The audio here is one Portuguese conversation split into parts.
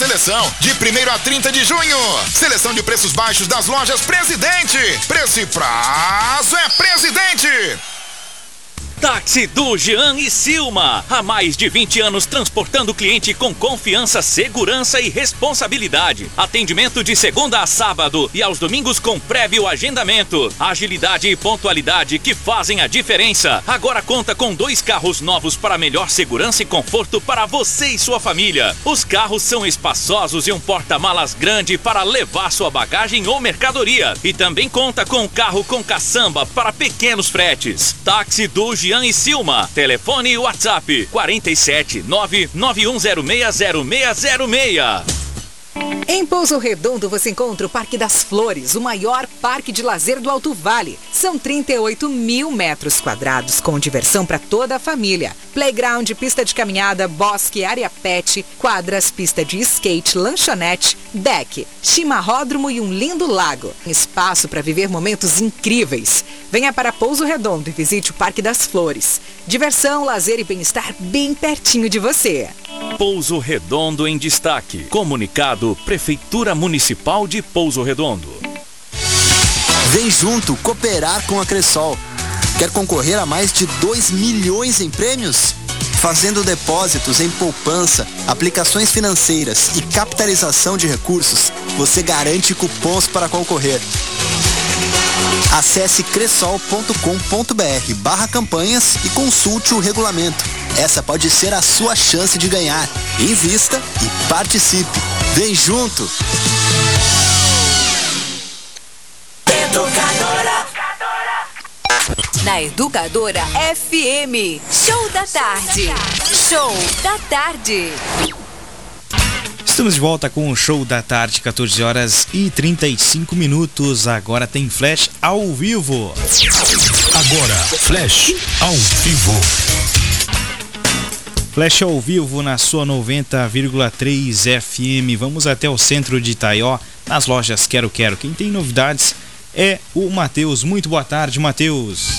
seleção, de 1º a 30 de junho. Seleção de preços baixos das lojas Presidente. Preço e prazo é Presidente. Táxi do Jean e Silma. Há mais de 20 anos transportando o cliente com confiança, segurança e responsabilidade. Atendimento de segunda a sábado e aos domingos com prévio agendamento. Agilidade e pontualidade que fazem a diferença. Agora conta com 2 carros novos para melhor segurança e conforto para você e sua família. Os carros são espaçosos e um porta-malas grande para levar sua bagagem ou mercadoria. E também conta com um carro com caçamba para pequenos fretes. Táxi do Jean e Silma. Telefone e WhatsApp 47 991060606. Em Pouso Redondo você encontra o Parque das Flores, o maior parque de lazer do Alto Vale. São 38 mil metros quadrados com diversão para toda a família. Playground, pista de caminhada, bosque, área pet, quadras, pista de skate, lanchonete, deck, chimarródromo e um lindo lago. Espaço para viver momentos incríveis. Venha para Pouso Redondo e visite o Parque das Flores. Diversão, lazer e bem-estar bem pertinho de você. Pouso Redondo em destaque. Comunicado Prefeitura Municipal de Pouso Redondo. Vem junto cooperar com a Cressol. Quer concorrer a mais de 2 milhões em prêmios? Fazendo depósitos em poupança, aplicações financeiras e capitalização de recursos, você garante cupons para concorrer. Acesse cressol.com.br/campanhas e consulte o regulamento. Essa pode ser a sua chance de ganhar. Invista e participe. Vem junto! Educadora. Na Educadora FM. Show da tarde. Show da tarde. Estamos de volta com o Show da Tarde, 14 horas e 35 minutos. Agora tem Flash ao vivo. Agora, Flash ao vivo. Flash ao vivo na sua 90,3 FM. Vamos até o centro de Itaió, nas lojas Quero Quero. Quem tem novidades é o Matheus. Muito boa tarde, Matheus.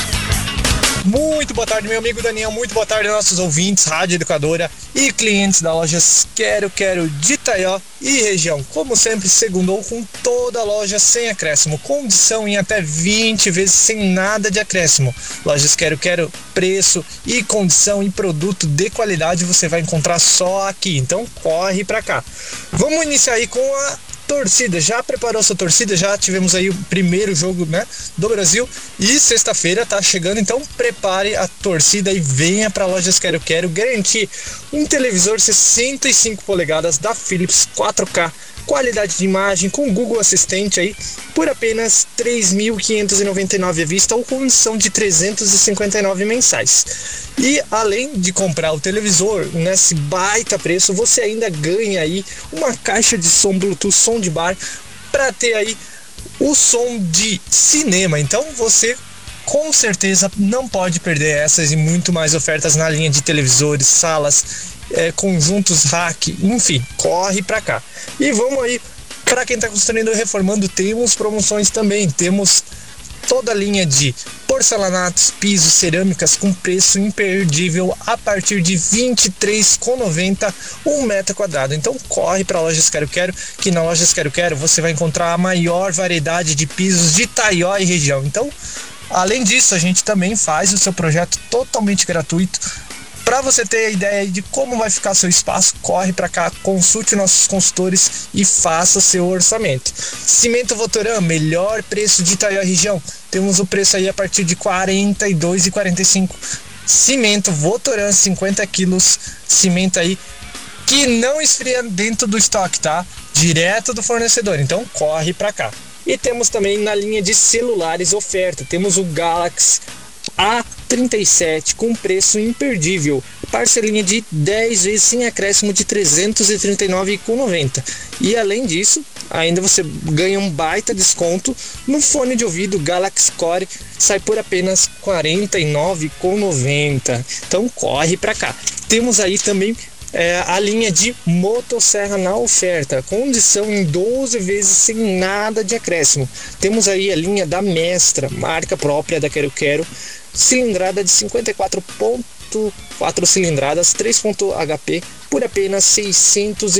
Muito boa tarde, meu amigo Daniel. Muito boa tarde, nossos ouvintes, Rádio Educadora e clientes da lojas Quero Quero de Itaió e região. Como sempre, segundou com toda a loja sem acréscimo. Condição em até 20 vezes sem nada de acréscimo. Lojas Quero Quero, preço e condição e produto de qualidade você vai encontrar só aqui. Então corre pra cá. Vamos iniciar aí com a torcida. Já preparou sua torcida? Já tivemos aí o primeiro jogo, né, do Brasil e sexta-feira tá chegando, então prepare a torcida e venha para Lojas Quero Quero garantir um televisor 65 polegadas da Philips 4K, qualidade de imagem com Google Assistente aí por apenas R$ 3.599 à vista ou condição de R$ 359 mensais. E além de comprar o televisor nesse baita preço, você ainda ganha aí uma caixa de som Bluetooth, som de bar, para ter aí o som de cinema. Então você com certeza não pode perder essas e muito mais ofertas na linha de televisores, salas, conjuntos rack, enfim, corre pra cá. E vamos aí, para quem tá construindo e reformando, temos promoções também. Temos toda a linha de porcelanatos, pisos, cerâmicas com preço imperdível a partir de R$ 23,90 um metro quadrado. Então corre para Lojas Quero Quero, que na Lojas Quero Quero você vai encontrar a maior variedade de pisos de Itaió e região. Então, além disso, a gente também faz o seu projeto totalmente gratuito. Para você ter a ideia de como vai ficar seu espaço, corre para cá, consulte nossos consultores e faça seu orçamento. Cimento Votoran, melhor preço de Itaió região. Temos o preço aí a partir de R$ 42,45. Cimento Votoran, 50 quilos. Cimento aí que não esfria dentro do estoque, tá? Direto do fornecedor. Então corre para cá. E temos também na linha de celulares oferta. Temos o Galaxy A37 com preço imperdível, parcelinha de 10 vezes sem acréscimo de R$ 339,90. E além disso, ainda você ganha um baita desconto no fone de ouvido Galaxy Core, sai por apenas R$ 49,90. Então corre pra cá. Temos aí também a linha de motosserra na oferta, condição em 12 vezes sem nada de acréscimo. Temos aí a linha da Mestra, marca própria da Quero Quero, cilindrada de 54,4 cilindradas, 3.HP, por apenas R$